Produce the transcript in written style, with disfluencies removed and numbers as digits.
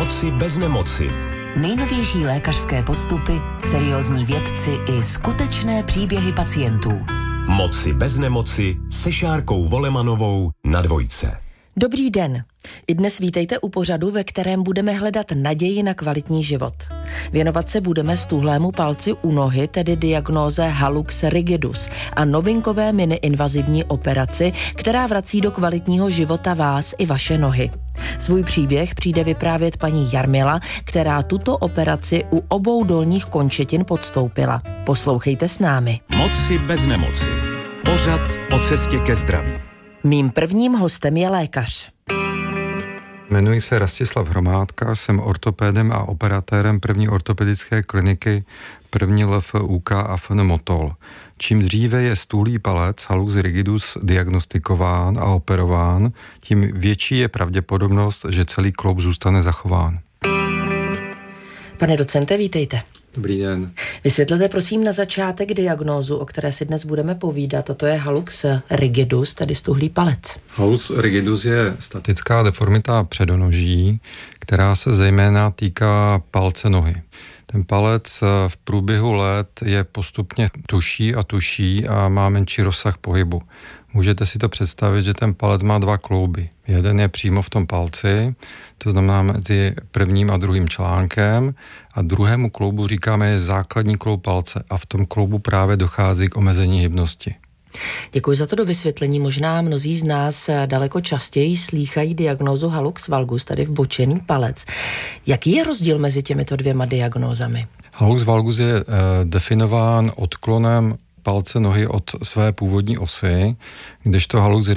Moci bez nemoci. Nejnovější lékařské postupy, seriózní vědci i skutečné příběhy pacientů. Moci bez nemoci se Šárkou Volemanovou na Dvojce. Dobrý den. I dnes vítejte u pořadu, ve kterém budeme hledat naději na kvalitní život. Věnovat se budeme stuhlému palci u nohy, tedy diagnóze hallux rigidus a novinkové miniinvazivní operaci, která vrací do kvalitního života vás i vaše nohy. Svůj příběh přijde vyprávět paní Jarmila, která tuto operaci u obou dolních končetin podstoupila. Poslouchejte s námi. Moci bez nemoci. Pořad o cestě ke zdraví. Mým prvním hostem je lékař. Jmenuji se Rastislav Hromádka, jsem ortopédem a operatérem první ortopedické kliniky první LFUK a FN Motol. Čím dříve je stůlý palec hallux rigidus diagnostikován a operován, tím větší je pravděpodobnost, že celý kloub zůstane zachován. Pane docente, vítejte. Dobrý den. Vysvětlete prosím na začátek diagnózu, o které si dnes budeme povídat, a to je hallux rigidus, tedy stuhlý palec. Hallux rigidus je statická deformita předonoží, která se zejména týká palce nohy. Ten palec v průběhu let je postupně tužší a tužší a má menší rozsah pohybu. Můžete si to představit, že ten palec má dva klouby. Jeden je přímo v tom palci, to znamená mezi prvním a druhým článkem, a druhému kloubu říkáme je základní kloub palce a v tom kloubu právě dochází k omezení hybnosti. Děkuji za to dovysvětlení. Možná mnozí z nás daleko častěji slýchají diagnózu hallux valgus, tedy vbočený palec. Jaký je rozdíl mezi těmito dvěma diagnózami? Hallux valgus je definován odklonem palce nohy od své původní osy, kdežto hallux